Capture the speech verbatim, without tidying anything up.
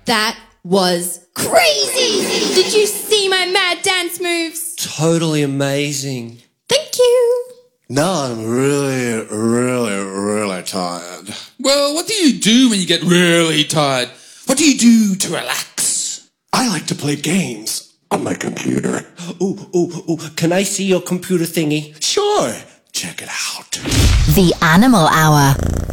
That was crazy! Did you see my mad dance moves? Totally amazing. Thank you. Now I'm really, really, really tired. Well, what do you do when you get really tired? What do you do to relax? I like to play games on my computer. Ooh, ooh, ooh. Can I see your computer thingy? Sure. Check it out. The Animal Hour.